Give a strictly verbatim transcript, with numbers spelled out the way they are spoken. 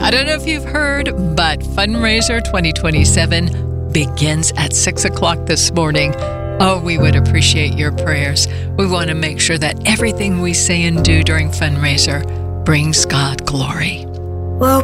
I don't know if you've heard, but Fundraiser twenty twenty-seven begins at six o'clock this morning. Oh, we would appreciate your prayers. We want to make sure that everything we say and do during Fundraiser brings God glory.